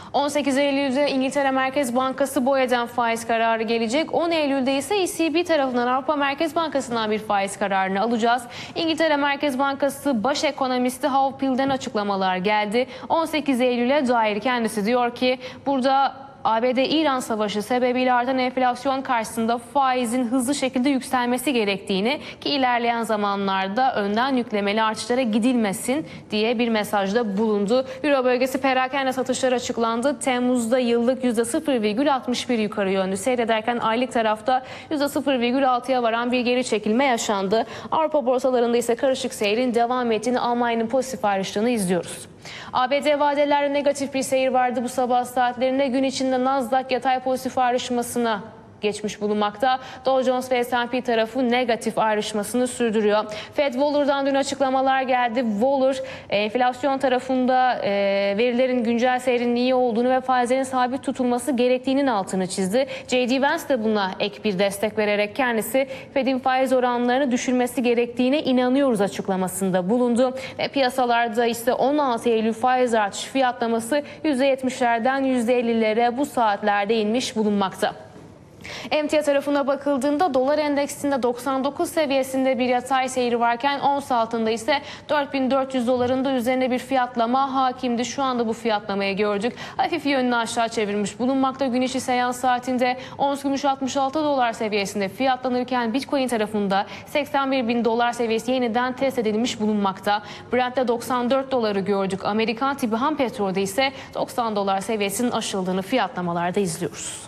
18 Eylül'de İngiltere Merkez Bankası BOE'den faiz kararı gelecek. 10 Eylül'de ise ECB tarafından Avrupa Merkez Bankası'ndan bir faiz kararını alacağız. İngiltere Merkez Bankası baş ekonomisti Howell Pill'den açıklamalar geldi. 18 Eylül'e dair kendisi diyor ki burada ABD-İran savaşı sebebiyle artan enflasyon karşısında faizin hızlı şekilde yükselmesi gerektiğini ki ilerleyen zamanlarda önden yüklemeli artışlara gidilmesin diye bir mesajda bulundu. Euro bölgesi perakende satışları açıklandı. Temmuz'da yıllık %0,61 yukarı yönlü seyrederken aylık tarafta %0,6'ya varan bir geri çekilme yaşandı. Avrupa borsalarında ise karışık seyrin devam ettiğini, Almanya'nın pozitif ayrıştığını izliyoruz. ABD vadelerde negatif bir seyir vardı bu sabah saatlerinde. Gün içinde Nasdaq yatay pozitif ayrışmasına geçmiş bulunmakta. Dow Jones ve S&P tarafı negatif ayrışmasını sürdürüyor. Fed Waller'dan dün açıklamalar geldi. Waller enflasyon tarafında verilerin güncel seyrinin iyi olduğunu ve faizlerin sabit tutulması gerektiğinin altını çizdi. J.D. Vance de buna ek bir destek vererek kendisi Fed'in faiz oranlarını düşürmesi gerektiğine inanıyoruz açıklamasında bulundu. Ve piyasalarda ise 16 Eylül faiz artış fiyatlaması %70'lerden %50'lere bu saatlerde inmiş bulunmakta. Emtia tarafına bakıldığında dolar endeksinde 99 seviyesinde bir yatay seyri varken ons altında ise 4400 doların da üzerine bir fiyatlama hakimdi. Şu anda bu fiyatlamayı gördük. Hafif yönünü aşağı çevirmiş bulunmakta. Gün içi seans saatinde ons gümüş 66 dolar seviyesinde fiyatlanırken Bitcoin tarafında 81 bin dolar seviyesi yeniden test edilmiş bulunmakta. Brent'te 94 doları gördük. Amerikan tipi ham petrolde ise 90 dolar seviyesinin aşıldığını fiyatlamalarda izliyoruz.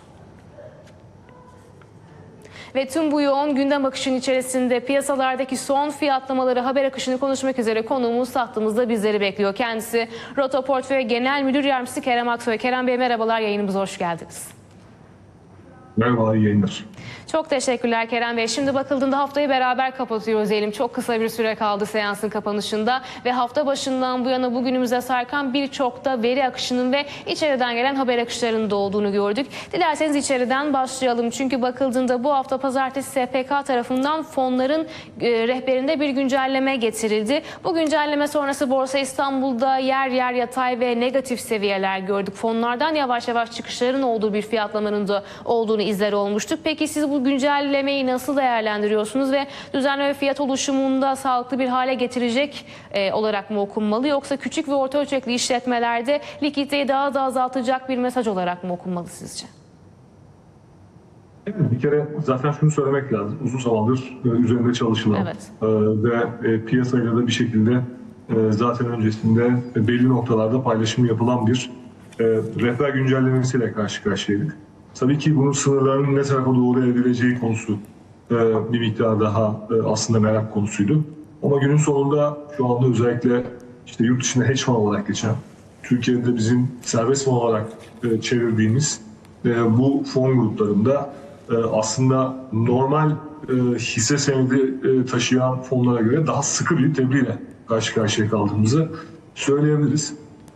Ve tüm bu yoğun gündem akışının içerisinde piyasalardaki son fiyatlamaları, haber akışını konuşmak üzere konuğumuz hattımızda bizleri bekliyor. Kendisi Rota Portföy Genel Müdür Yardımcısı Kerem Aksoy. Kerem Bey merhabalar, yayınımıza hoş geldiniz. Merhaba, iyi yayınlar. Çok teşekkürler Kerem Bey. Şimdi bakıldığında haftayı beraber kapatıyoruz diyelim. Çok kısa bir süre kaldı seansın kapanışında ve hafta başından bu yana bugünümüze sarkan birçok da veri akışının ve içeriden gelen haber akışlarının da olduğunu gördük. Dilerseniz içeriden başlayalım. Çünkü bakıldığında bu hafta pazartesi SPK tarafından fonların rehberinde bir güncelleme getirildi. Bu güncelleme sonrası Borsa İstanbul'da yer yer yatay ve negatif seviyeler gördük. Fonlardan yavaş yavaş çıkışların olduğu bir fiyatlamanın da olduğunu izler olmuştuk. Peki siz bu güncellemeyi nasıl değerlendiriyorsunuz ve düzenleme fiyat oluşumunda sağlıklı bir hale getirecek olarak mı okunmalı, yoksa küçük ve orta ölçekli işletmelerde likiditeyi daha da azaltacak bir mesaj olarak mı okunmalı sizce? Bir kere zaten şunu söylemek lazım. Uzun zamandır üzerinde çalışılan ve piyasayla da bir şekilde zaten öncesinde belli noktalarda paylaşımı yapılan bir rehber güncellemesiyle karşı karşıyaydık. Tabii ki bunun sınırlarının ne tarafa doğru evrileceği konusu bir miktar daha aslında merak konusuydu. Ama günün sonunda şu anda özellikle işte yurt dışında hedge fund olarak geçen, Türkiye'de bizim serbest fon olarak çevirdiğimiz bu fon gruplarında aslında normal hisse senedi taşıyan fonlara göre daha sıkı bir tebliğle karşı karşıya kaldığımızı söyleyebiliriz.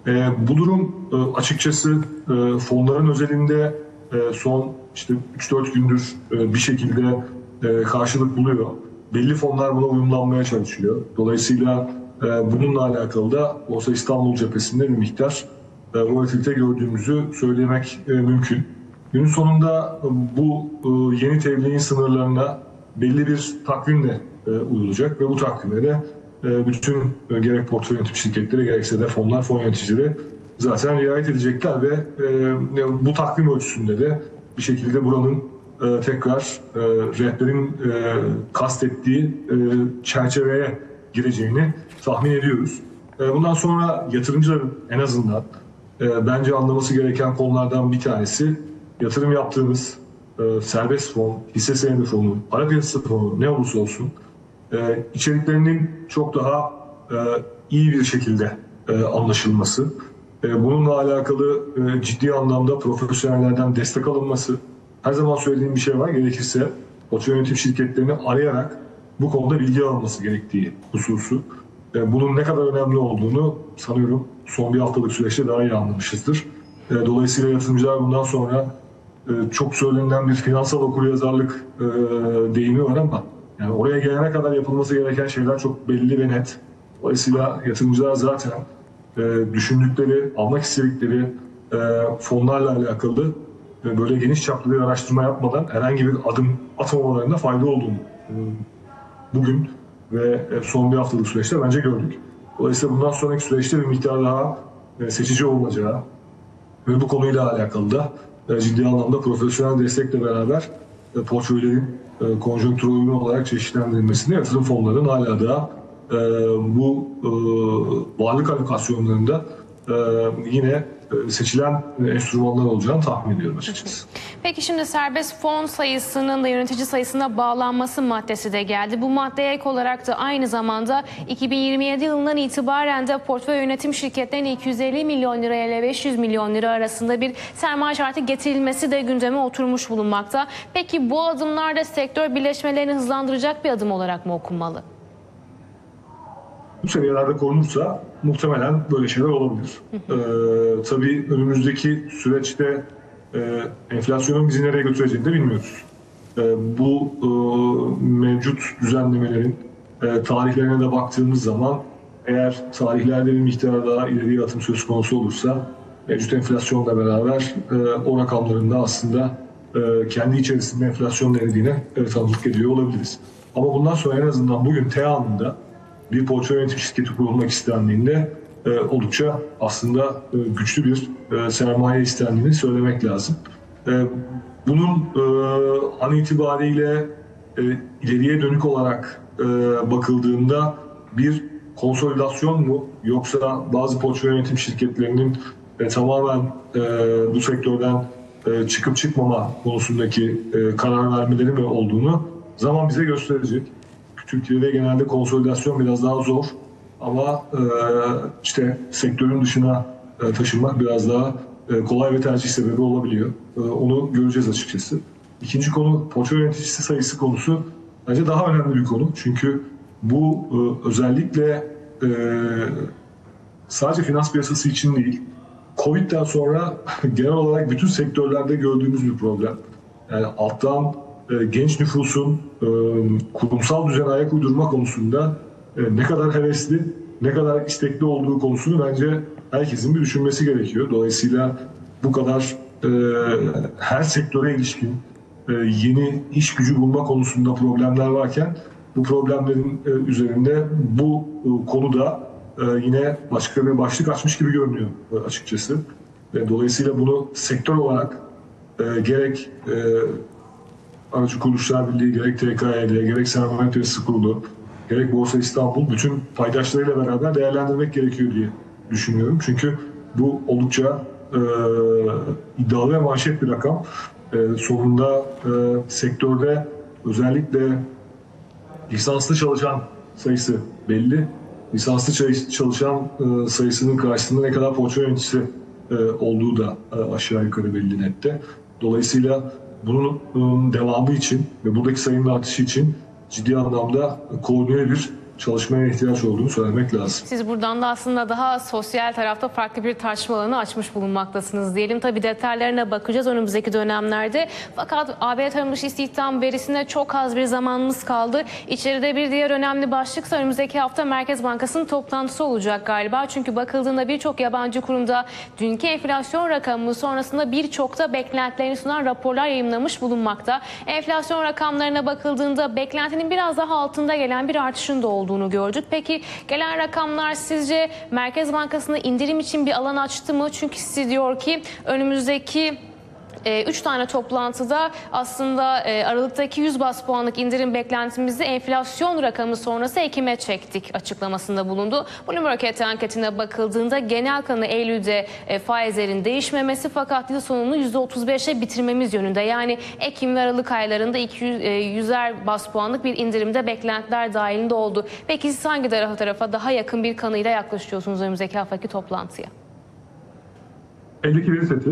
Bu durum açıkçası fonların özelinde son işte 3-4 gündür bir şekilde karşılık buluyor. Belli fonlar buna uyumlanmaya çalışıyor. Dolayısıyla bununla alakalı da Borsa İstanbul cephesinde bir miktar volatilite gördüğümüzü söylemek mümkün. Günün sonunda bu yeni tebliğin sınırlarına belli bir takvimle uyulacak ve bu takvime de bütün gerek portföy yönetim şirketleri gerekse de fonlar, fon yöneticileri zaten riayet edecekler ve bu takvim ölçüsünde de bir şekilde buranın tekrar rehberin kastettiği çerçeveye gireceğini tahmin ediyoruz. Bundan sonra yatırımcıların en azından bence anlaması gereken konulardan bir tanesi, yatırım yaptığımız serbest fon, hisse senedi fonu, para piyasası fonu ne olursa olsun içeriklerinin çok daha iyi bir şekilde anlaşılması, bununla alakalı ciddi anlamda profesyonellerden destek alınması, her zaman söylediğim bir şey var, gerekirse portföy yönetim şirketlerini arayarak bu konuda bilgi alınması gerektiği hususu. Bunun ne kadar önemli olduğunu sanıyorum son bir haftalık süreçte daha iyi anlamışızdır. Dolayısıyla yatırımcılar bundan sonra çok söylenen bir finansal okuryazarlık deyimi var ama yani oraya gelene kadar yapılması gereken şeyler çok belli ve net. Dolayısıyla yatırımcılar zaten düşündükleri, almak istedikleri fonlarla alakalı böyle geniş çaplı bir araştırma yapmadan herhangi bir adım atmamalarında fayda olduğunu bugün ve son bir haftalık süreçte bence gördük. Dolayısıyla bundan sonraki süreçte bir miktar daha seçici olacağı ve bu konuyla alakalı da ciddi anlamda profesyonel destekle beraber portföylerin konjonktüre uygun olarak çeşitlendirilmesinde yatırım fonlarının hala da bu varlık alokasyonlarında yine seçilen enstrümanlar olacağını tahmin ediyorum açıkçası. Peki şimdi serbest fon sayısının da yönetici sayısına bağlanması maddesi de geldi. Bu maddeye ek olarak da aynı zamanda 2027 yılından itibaren de portföy yönetim şirketlerine 250 milyon lira ile 500 milyon lira arasında bir sermaye şartı getirilmesi de gündeme oturmuş bulunmakta. Peki bu adımlar da sektör birleşmelerini hızlandıracak bir adım olarak mı okunmalı? Bu seviyelerde korunursa muhtemelen böyle şeyler olabilir. Tabii önümüzdeki süreçte enflasyonun bizi nereye götüreceğini de bilmiyoruz. Bu mevcut düzenlemelerin tarihlerine de baktığımız zaman eğer tarihlerde bir miktar daha ileriye atım söz konusu olursa mevcut enflasyonla beraber o rakamların da aslında kendi içerisinde enflasyon denediğine tanıklık ediyor olabiliriz. Ama bundan sonra en azından bugün T anında bir portföy yönetim şirketi kurulmak istendiğinde oldukça aslında güçlü bir sermaye istendiğini söylemek lazım. Bunun an itibariyle ileriye dönük olarak bakıldığında bir konsolidasyon mu yoksa bazı portföy yönetim şirketlerinin tamamen bu sektörden çıkıp çıkmama konusundaki karar vermeleri mi olduğunu zaman bize gösterecek. Türkiye'de genelde konsolidasyon biraz daha zor ama işte sektörün dışına taşınmak biraz daha kolay ve tercih sebebi olabiliyor. Onu göreceğiz açıkçası. İkinci konu portföy yöneticisi sayısı konusu bence daha önemli bir konu. Çünkü bu özellikle sadece finans piyasası için değil, Covid'den sonra genel olarak bütün sektörlerde gördüğümüz bir problem. Yani alttan genç nüfusun kurumsal düzene ayak uydurma konusunda ne kadar hevesli, ne kadar istekli olduğu konusunu bence herkesin bir düşünmesi gerekiyor. Dolayısıyla bu kadar her sektöre ilişkin yeni iş gücü bulma konusunda problemler varken bu problemlerin üzerinde bu konuda yine başka bir başlık açmış gibi görünüyor açıkçası. Dolayısıyla bunu sektör olarak gerek Aracı Kuruluşlar Birliği, gerek TKYD, gerek Sermaye Piyasası Kurulu, gerek Borsa İstanbul bütün paydaşlarıyla beraber değerlendirmek gerekiyor diye düşünüyorum. Çünkü bu oldukça iddialı ve manşet bir rakam. Sonunda sektörde özellikle lisanslı çalışan sayısı belli. Lisanslı çalışan sayısının karşısında ne kadar portföy yöneticisi olduğu da aşağı yukarı belli nette. Dolayısıyla bunun devamı için ve buradaki sayının artışı için ciddi anlamda koordineli bir çalışmaya ihtiyaç olduğunu söylemek lazım. Siz buradan da aslında daha sosyal tarafta farklı bir tartışma alanı açmış bulunmaktasınız diyelim. Tabii detaylarına bakacağız önümüzdeki dönemlerde. Fakat AB tarım dışı istihdam verisine çok az bir zamanımız kaldı. İçeride bir diğer önemli başlıksa önümüzdeki hafta Merkez Bankası'nın toplantısı olacak galiba. Çünkü bakıldığında birçok yabancı kurumda dünkü enflasyon rakamı sonrasında birçok da beklentilerini sunan raporlar yayımlamış bulunmakta. Enflasyon rakamlarına bakıldığında beklentinin biraz daha altında gelen bir artışın da olduğunu gördük. Peki gelen rakamlar sizce Merkez Bankası'nda indirim için bir alan açtı mı? Çünkü siz diyor ki önümüzdeki 3 tane toplantıda aslında Aralık'taki 100 bas puanlık indirim beklentimizi enflasyon rakamı sonrası Ekim'e çektik açıklamasında bulundu. Bloomberg anketine bakıldığında genel kanı Eylül'de faizlerin değişmemesi fakat yıl sonunu %35'e bitirmemiz yönünde. Yani Ekim ve Aralık aylarında 100'er bas puanlık bir indirimde beklentiler dahilinde oldu. Peki siz hangi tarafa daha yakın bir kanıyla yaklaşıyorsunuz önümüzdeki haftaki toplantıya? Eldeki veri seti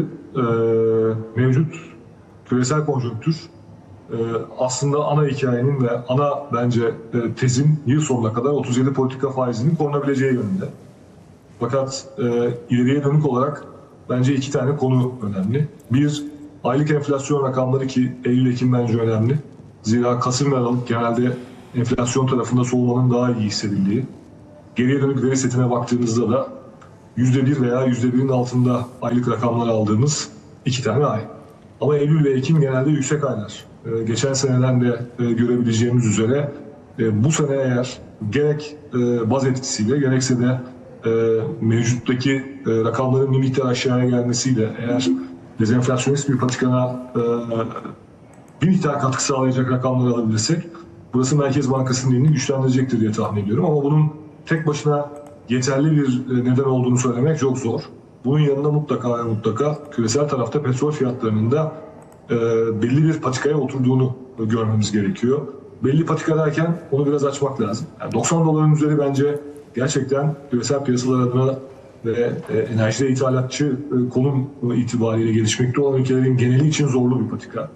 mevcut küresel konjonktür aslında ana hikayenin ve ana bence tezin yıl sonuna kadar 37 politika faizinin korunabileceği yönünde. Fakat ileriye dönük olarak bence iki tane konu önemli. Bir, aylık enflasyon rakamları ki Eylül-Ekim bence önemli. Zira Kasım ve Aralık genelde enflasyon tarafında soğumanın daha iyi hissedildiği. Geriye dönük veri setine baktığımızda da %1 veya %1'in altında aylık rakamlar aldığımız 2 tane ay. Ama Eylül ve Ekim genelde yüksek aylar. Geçen seneden de görebileceğimiz üzere bu sene eğer gerek baz etkisiyle gerekse de mevcuttaki rakamların bir miktar aşağıya gelmesiyle eğer dezenflasyonist bir patikana bir miktar katkı sağlayacak rakamlar alabilirsek burası Merkez Bankası'nın elini güçlendirecektir diye tahmin ediyorum. Ama bunun tek başına yeterli bir neden olduğunu söylemek çok zor. Bunun yanında mutlaka ve mutlaka küresel tarafta petrol fiyatlarının da belli bir patikaya oturduğunu görmemiz gerekiyor. Belli patika derken onu biraz açmak lazım. Yani 90 doların üzeri bence gerçekten küresel piyasalar adına ve enerjide ithalatçı konum itibariyle gelişmekte olan ülkelerin geneli için zorlu bir patika.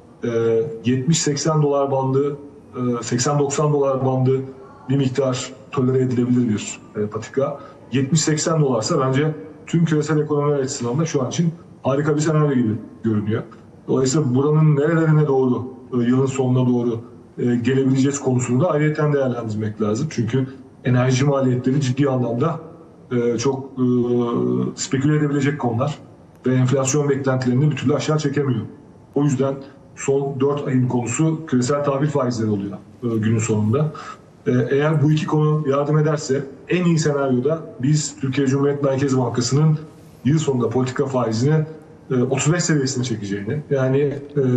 70-80 dolar bandı, 80-90 dolar bandı bir miktar tolere edilebilir bir patika. 70-80 dolarsa bence tüm küresel ekonomi açısından da şu an için harika bir senaryo gibi görünüyor. Dolayısıyla buranın nerelerine doğru, yılın sonuna doğru gelebileceğiz konusunu da ayrıyeten değerlendirmek lazım. Çünkü enerji maliyetleri ciddi anlamda çok speküle edebilecek konular ve enflasyon beklentilerini bir türlü aşağı çekemiyor. O yüzden son 4 ayın konusu küresel tahvil faizleri oluyor günün sonunda. Eğer bu iki konu yardım ederse en iyi senaryoda biz Türkiye Cumhuriyet Merkez Bankası'nın yıl sonunda politika faizini 35 seviyesine çekeceğini, yani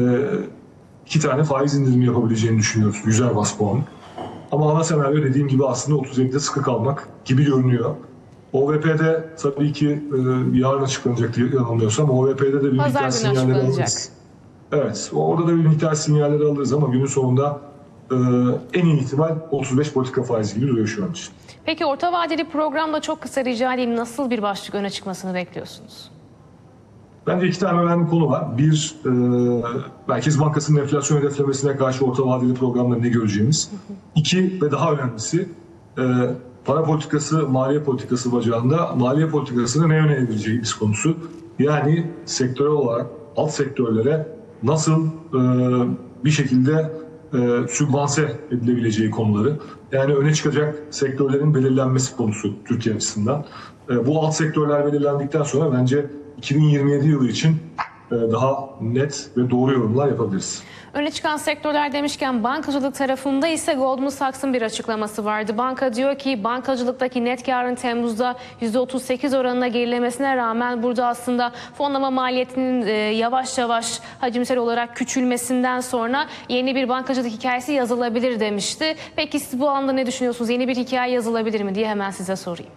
2 tane faiz indirimi yapabileceğini düşünüyoruz 100'er bas puan. Ama ana senaryo dediğim gibi aslında 37'de sıkı kalmak gibi görünüyor. OVP'de tabii ki yarın açıklanacak diye yanılmıyorsam OVP'de de bir miktar sinyaller alırız. Evet, orada da bir miktar sinyaller alırız ama günün sonunda en iyi ihtimal 35 politika faizi gibi duruyor şu an için. Peki orta vadeli programda çok kısa rica edeyim, nasıl bir başlık öne çıkmasını bekliyorsunuz? Bence 2 tane önemli konu var. Bir, Merkez Bankası'nın enflasyon hedeflemesine karşı orta vadeli programda ne göreceğimiz. 2 ve daha önemlisi para politikası, maliye politikası bacağında maliye politikasını ne yöne evireceğimiz konusu. Yani sektörel olarak alt sektörlere nasıl bir şekilde sübvanse edilebileceği konuları. Yani öne çıkacak sektörlerin belirlenmesi konusu Türkiye açısından. Bu alt sektörler belirlendikten sonra bence 2027 yılı için daha net ve doğru yorumlar yapabiliriz. Öne çıkan sektörler demişken bankacılık tarafında ise Goldman Sachs'ın bir açıklaması vardı. Banka diyor ki bankacılıktaki net karın Temmuz'da %38 oranına gerilemesine rağmen burada aslında fonlama maliyetinin yavaş yavaş hacimsel olarak küçülmesinden sonra yeni bir bankacılık hikayesi yazılabilir demişti. Peki siz bu anda ne düşünüyorsunuz? Yeni bir hikaye yazılabilir mi diye hemen size sorayım.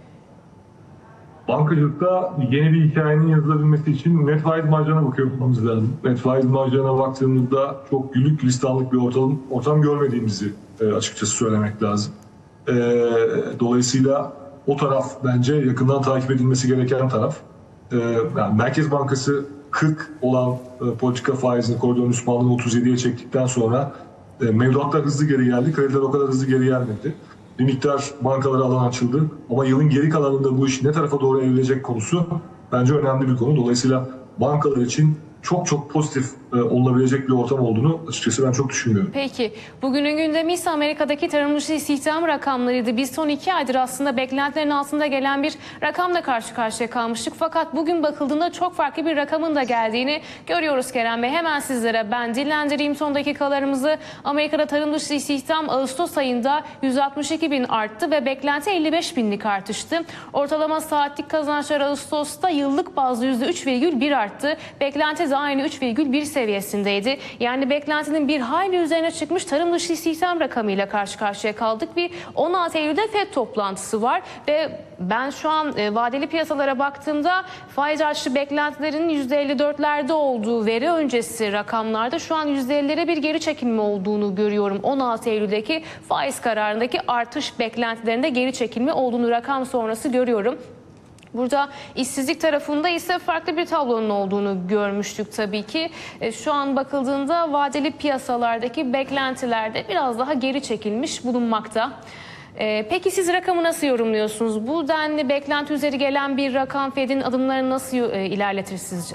Bankacılıkta yeni bir hikayenin yazılabilmesi için net faiz marjına bakmamız lazım. Net faiz marjına baktığımızda çok güllük gülistanlık bir ortam görmediğimizi açıkçası söylemek lazım. Dolayısıyla o taraf bence yakından takip edilmesi gereken taraf. Yani Merkez Bankası 40 olan politika faizini koridorun üst bandını 37'ye çektikten sonra mevduatlar hızlı geri geldi, krediler o kadar hızlı geri gelmedi. Bir miktar bankalara alan açıldı ama yılın geri kalanında bu iş ne tarafa doğru evrilecek konusu bence önemli bir konu. Dolayısıyla bankalar için çok pozitif olabilecek bir ortam olduğunu açıkçası ben çok düşünmüyorum. Peki bugünün gündemi ise Amerika'daki tarım dışı istihdam rakamlarıydı. Biz son 2 aydır aslında beklentilerin altında gelen bir rakamla karşı karşıya kalmıştık. Fakat bugün bakıldığında çok farklı bir rakamın da geldiğini görüyoruz Kerem Bey. Hemen sizlere ben dillendireyim son dakikalarımızı. Amerika'da tarım dışı istihdam Ağustos ayında 162 bin arttı ve beklenti 55 binlik artıştı. Ortalama saatlik kazançlar Ağustos'ta yıllık bazda %3,1 arttı. Beklenti de aynı 3,1 seviyesindeydi. Yani beklentinin bir hayli üzerine çıkmış tarım dışı istihdam rakamıyla karşı karşıya kaldık. Bir 16 Eylül'de FED toplantısı var ve ben şu an vadeli piyasalara baktığımda faiz artışı beklentilerinin %54'lerde olduğu veri öncesi rakamlarda şu an %50'lere bir geri çekilme olduğunu görüyorum. 16 Eylül'deki faiz kararındaki artış beklentilerinde geri çekilme olduğunu rakam sonrası görüyorum. Burada işsizlik tarafında ise farklı bir tablonun olduğunu görmüştük tabii ki. Şu an bakıldığında vadeli piyasalardaki beklentilerde biraz daha geri çekilmiş bulunmakta. Peki siz rakamı nasıl yorumluyorsunuz? Bu denli beklenti üzeri gelen bir rakam Fed'in adımlarını nasıl ilerletir sizce?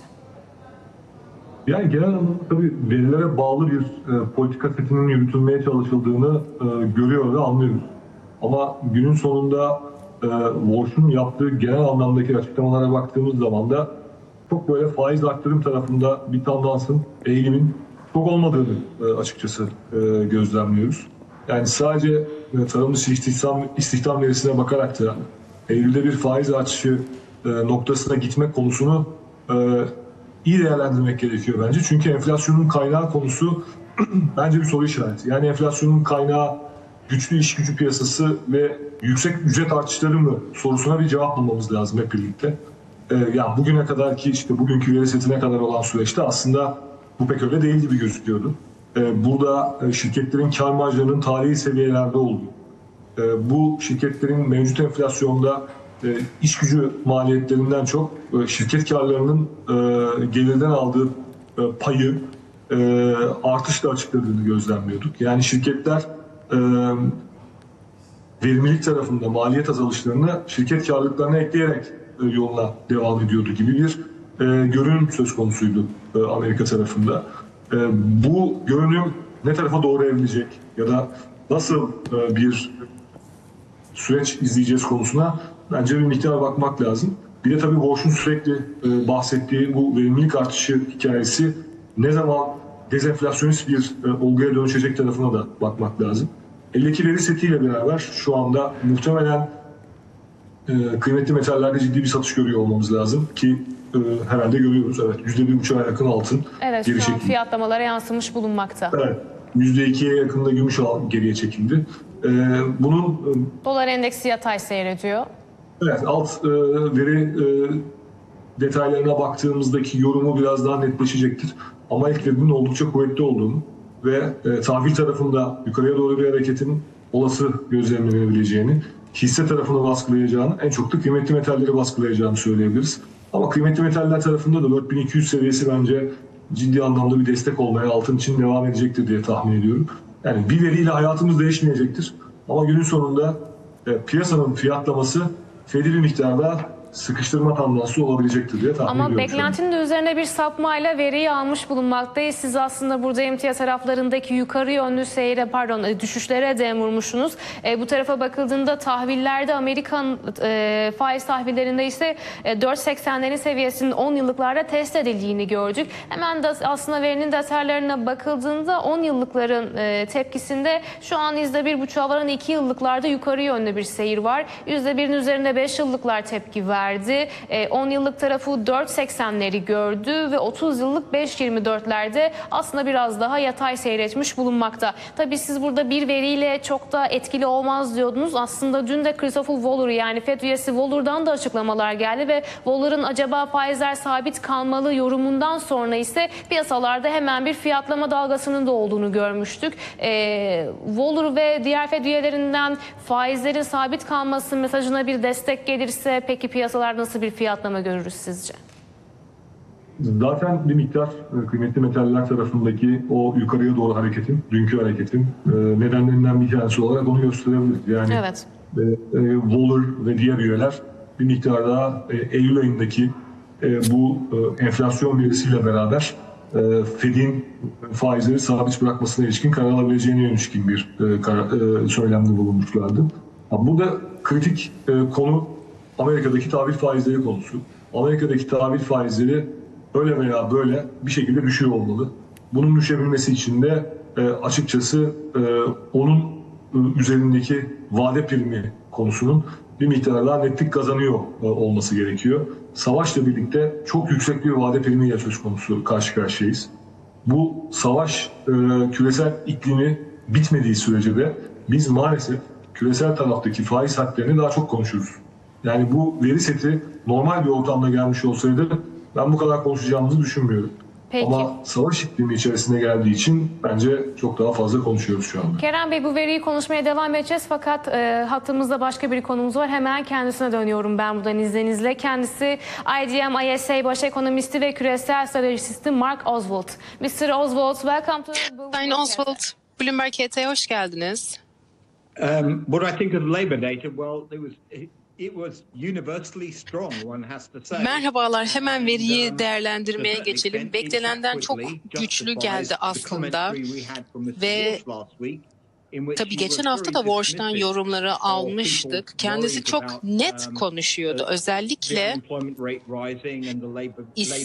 Yani genel anlamda tabii verilere bağlı bir politika setinin yürütülmeye çalışıldığını görüyor ve anlıyoruz. Ama günün sonunda Walsh'un yaptığı genel anlamdaki açıklamalara baktığımız zaman da çok böyle faiz arttırım tarafında bir tendansın, eğilimin çok olmadığını açıkçası gözlemliyoruz. Yani sadece tarım dışı istihdam verisine bakarak da Eylül'de bir faiz artışı noktasına gitmek konusunu iyi değerlendirmek gerekiyor bence. Çünkü enflasyonun kaynağı konusu bence bir soru işareti. Yani enflasyonun kaynağı güçlü iş gücü piyasası ve yüksek ücret artışları mı sorusuna bir cevap bulmamız lazım hep birlikte. Yani bugüne kadar ki işte bugünkü veri setine kadar olan süreçte aslında bu pek öyle değil gibi gözüküyordu. Burada şirketlerin kar marjlarının tarihi seviyelerde olduğu, bu şirketlerin mevcut enflasyonda iş gücü maliyetlerinden çok şirket karlarının gelirden aldığı payı artışla açıkladığını gözlemliyorduk. Yani şirketler verimlilik tarafında maliyet azalışlarını şirket karlılıklarına ekleyerek yoluna devam ediyordu gibi bir görünüm söz konusuydu Amerika tarafında. Bu görünüm ne tarafa doğru evrilecek ya da nasıl bir süreç izleyeceğiz konusuna bence bir miktar bakmak lazım. Bir de tabii Walsh'un sürekli bahsettiği bu verimlilik artışı hikayesi ne zaman dezenflasyonist bir olguya dönüşecek tarafına da bakmak lazım. Eldeki veri setiyle beraber şu anda muhtemelen kıymetli metallerde ciddi bir satış görüyor olmamız lazım ki herhalde görüyoruz. Evet, %1,5'a yakın altın geri çekildi. Fiyatlamalara yansımış bulunmakta. Evet, %2'ye yakında gümüş geriye çekildi. Bunun dolar endeksi yatay seyrediyor. Evet, alt veri detaylarına baktığımızdaki yorumu biraz daha netleşecektir. Ama ilk verinin oldukça kuvvetli olduğunu ve tahvil tarafında yukarıya doğru bir hareketin olası gözlemlenebileceğini, hisse tarafını baskılayacağını, en çok da kıymetli metalleri baskılayacağını söyleyebiliriz. Ama kıymetli metaller tarafında da 4200 seviyesi bence ciddi anlamda bir destek olmaya altın için devam edecektir diye tahmin ediyorum. Yani bir veriyle hayatımız değişmeyecektir. Ama günün sonunda piyasanın fiyatlaması Fed'i bir miktarda sıkıştırma tendansı olabilecektir diye tahmin ediyorum. Ama beklentinin de üzerine bir sapmayla veriyi almış bulunmaktayız. Siz aslında burada emtia taraflarındaki yukarı yönlü düşüşlere dem vurmuşsunuz. Bu tarafa bakıldığında tahvillerde Amerikan faiz tahvillerinde ise 4.80'lerin seviyesinin 10 yıllıklarda test edildiğini gördük. Hemen de aslında verinin detaylarına bakıldığında 10 yıllıkların tepkisinde şu an %1,5'a varan 2 yıllıklarda yukarı yönlü bir seyir var. %1'in üzerinde 5 yıllıklar tepki verdi. 10 yıllık tarafı 4.80'leri gördü ve 30 yıllık 5.24'lerde aslında biraz daha yatay seyretmiş bulunmakta. Tabii siz burada bir veriyle çok da etkili olmaz diyordunuz. Aslında dün de Christopher Waller yani FED üyesi Waller'dan da açıklamalar geldi ve Waller'ın acaba faizler sabit kalmalı yorumundan sonra ise piyasalarda hemen bir fiyatlama dalgasının da olduğunu görmüştük. Waller ve diğer FED üyelerinden faizlerin sabit kalması mesajına bir destek gelirse peki piyasalar nasıl bir fiyatlama görürüz sizce? Zaten bir miktar kıymetli metaller tarafındaki o yukarıya doğru hareketin, dünkü hareketin nedenlerinden bir tanesi olarak onu gösterebiliriz. Yani evet. Waller ve diğer üyeler bir miktar daha Eylül ayındaki bu enflasyon verisiyle beraber Fed'in faizleri sabit bırakmasına ilişkin karar alabileceğine ilişkin bir söylemde bulunmuşlardı. Burada kritik konu Amerika'daki tahvil faizleri konusu. Amerika'daki tahvil faizleri öyle veya böyle bir şekilde düşüyor olmalı. Bunun düşebilmesi için de açıkçası onun üzerindeki vade primi konusunun bir miktar daha netlik kazanıyor olması gerekiyor. Savaşla birlikte çok yüksek bir vade primiyle söz konusu karşı karşıyayız. Bu savaş küresel iklimi bitmediği sürece de biz maalesef küresel taraftaki faiz hadlerini daha çok konuşuruz. Yani bu veri seti normal bir ortamda gelmiş olsaydı ben bu kadar konuşacağımızı düşünmüyorum. Peki. Ama savaş iklimi içerisine geldiği için bence çok daha fazla konuşuyoruz şu anda. Kerem Bey bu veriyi konuşmaya devam edeceğiz fakat hattımızda başka bir konumuz var. Hemen kendisine dönüyorum ben buradan izninizle. Kendisi IDM ISA baş ekonomisti ve küresel stratejisti Mark Oswald. Mr. Oswald, welcome to Sayın Oswald, Bloomberg HT'ye hoş geldiniz. What I think of the labor data, well, it was universally strong, one has to say. Merhabalar, hemen veriyi değerlendirmeye geçelim. Beklenenden çok güçlü geldi aslında ve Tabii geçen hafta da Walsh'tan yorumları almıştık. Kendisi çok net konuşuyordu. Özellikle